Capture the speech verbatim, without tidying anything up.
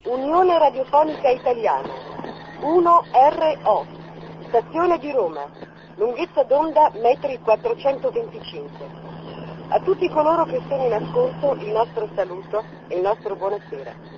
Unione Radiofonica Italiana, uno R O, stazione di Roma, lunghezza d'onda metri quattrocentoventicinque. A tutti coloro che sono in ascolto il nostro saluto e il nostro buonasera.